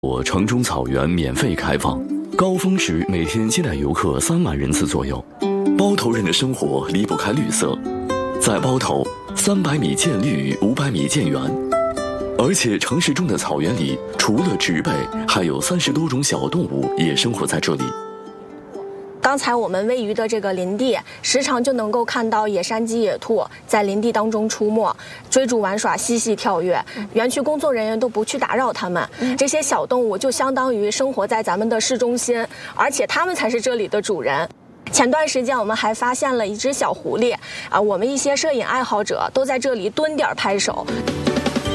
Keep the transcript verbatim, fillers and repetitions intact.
我城中草原免费开放，高峰时每天接待游客三万人次左右。包头人的生活离不开绿色，在包头，三百米见绿，五百米见园。而且城市中的草原里，除了植被，还有三十多种小动物也生活在这里。 刚才我们位于的这个林地，时常就能够看到野山鸡、野兔在林地当中出没，追逐玩耍、嬉戏跳跃。园区工作人员都不去打扰它们。这些小动物就相当于生活在咱们的市中心，而且它们才是这里的主人。前段时间我们还发现了一只小狐狸啊，我们一些摄影爱好者都在这里蹲点拍手。